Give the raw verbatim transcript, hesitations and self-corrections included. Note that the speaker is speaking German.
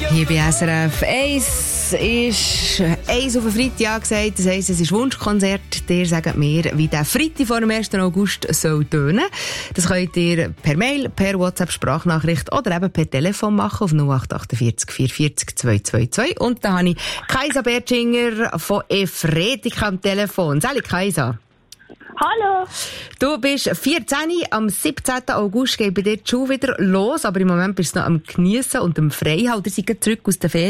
Hier bei S R F eins ist eins auf den Freitag angesagt. Das heisst, es ist Wunschkonzert. Ihr sagt mir, wie der Freitag vor dem ersten August soll tönen. Das könnt ihr per Mail, per WhatsApp-Sprachnachricht oder eben per Telefon machen auf null acht acht vier vier vier zwei zwei zwei. Und da habe ich Kaisa Bertschinger von Efretika am Telefon. Salut Kaisa. Hallo. Du bist vierzehn, am siebzehnten August geht bei dir die Schule wieder los, aber im Moment bist du noch am Geniessen und am Freihalten. Ihr seid zurück aus der Ferien.